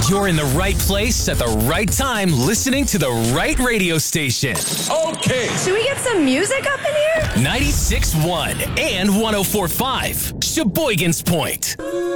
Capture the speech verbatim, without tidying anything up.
You're in the right place at the right time, listening to the right radio station. Okay. Should we get some music up in here? ninety-six point one and one oh four point five, Sheboygan's Point.